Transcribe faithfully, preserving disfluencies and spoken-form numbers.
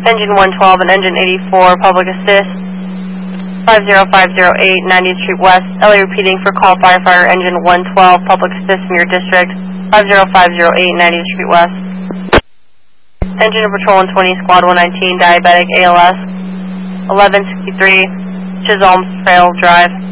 Engine one twelve and Engine eighty-four, public assist, five zero five zero eight, ninetieth Street West. Ellie repeating for call firefighter Engine one twelve, public assist in your district, five zero five zero eight, ninetieth Street West. Engine of Patrol one twenty, Squad one nineteen, diabetic, A L S, eleven sixty-three, Chisholm Trail Drive.